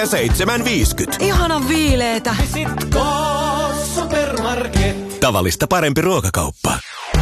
7,50. Ihanan viileetä. Supermarket. Tavallista parempi ruokakauppa.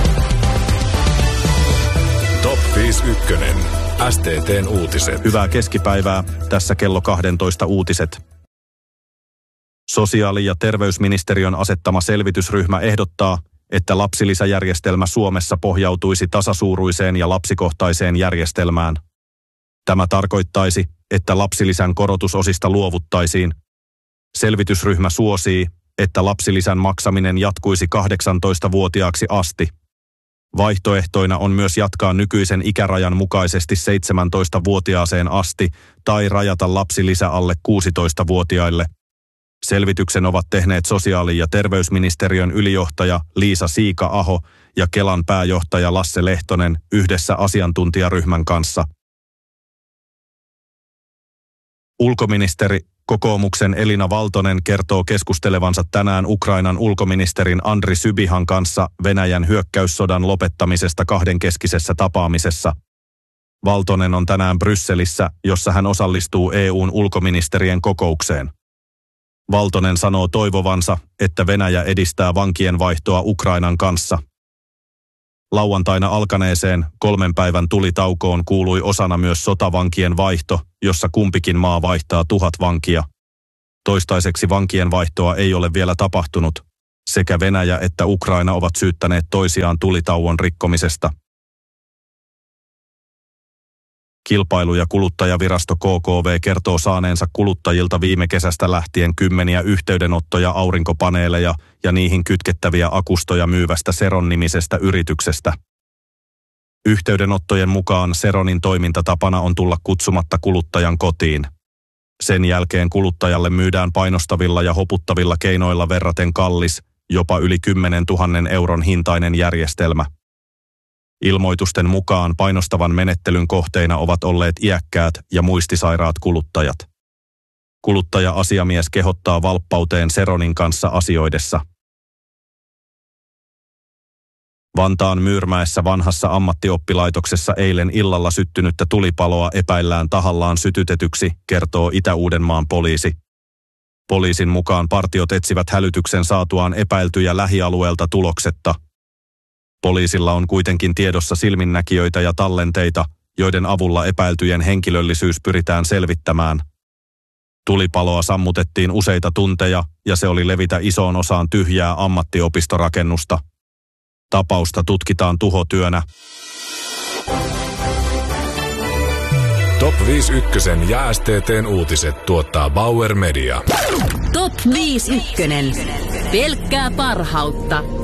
Top 51. STT:n uutiset. Hyvää keskipäivää. Tässä kello 12 uutiset. Sosiaali- ja terveysministeriön asettama selvitysryhmä ehdottaa, että lapsilisäjärjestelmä Suomessa pohjautuisi tasasuuruiseen ja lapsikohtaiseen järjestelmään. Tämä tarkoittaisi, että lapsilisän korotusosista luovuttaisiin. Selvitysryhmä suosii, että lapsilisän maksaminen jatkuisi 18-vuotiaaksi asti. Vaihtoehtoina on myös jatkaa nykyisen ikärajan mukaisesti 17-vuotiaaseen asti tai rajata lapsilisä alle 16-vuotiaille. Selvityksen ovat tehneet sosiaali- ja terveysministeriön ylijohtaja Liisa Siika-Aho ja Kelan pääjohtaja Lasse Lehtonen yhdessä asiantuntijaryhmän kanssa. Ulkoministeri, kokoomuksen Elina Valtonen kertoo keskustelevansa tänään Ukrainan ulkoministerin Andri Sybihan kanssa Venäjän hyökkäyssodan lopettamisesta kahdenkeskisessä tapaamisessa. Valtonen on tänään Brysselissä, jossa hän osallistuu EU:n ulkoministerien kokoukseen. Valtonen sanoo toivovansa, että Venäjä edistää vankien vaihtoa Ukrainan kanssa. Lauantaina alkaneeseen 3 päivän tulitaukoon kuului osana myös sotavankien vaihto, jossa kumpikin maa vaihtaa 1000 vankia. Toistaiseksi vankien vaihtoa ei ole vielä tapahtunut. Sekä Venäjä että Ukraina ovat syyttäneet toisiaan tulitauon rikkomisesta. Kilpailu- ja kuluttajavirasto KKV kertoo saaneensa kuluttajilta viime kesästä lähtien kymmeniä yhteydenottoja aurinkopaneeleja ja niihin kytkettäviä akustoja myyvästä Seron-nimisestä yrityksestä. Yhteydenottojen mukaan Seronin toimintatapana on tulla kutsumatta kuluttajan kotiin. Sen jälkeen kuluttajalle myydään painostavilla ja hoputtavilla keinoilla verraten kallis, jopa yli 10 000 euron hintainen järjestelmä. Ilmoitusten mukaan painostavan menettelyn kohteina ovat olleet iäkkäät ja muistisairaat kuluttajat. Kuluttaja-asiamies kehottaa valppauteen Seronin kanssa asioidessa. Vantaan Myyrmäessä vanhassa ammattioppilaitoksessa eilen illalla syttynyttä tulipaloa epäillään tahallaan sytytetyksi, kertoo Itä-Uudenmaan poliisi. Poliisin mukaan partiot etsivät hälytyksen saatuaan epäiltyjä lähialueelta tuloksetta. Poliisilla on kuitenkin tiedossa silminnäkijöitä ja tallenteita, joiden avulla epäiltyjen henkilöllisyys pyritään selvittämään. Tulipaloa sammutettiin useita tunteja ja se oli levitä isoon osaan tyhjää ammattiopistorakennusta. Tapausta tutkitaan tuhotyönä. Top 51 ja STT:n uutiset tuottaa Bauer Media. Top 51. Pelkkää parhautta.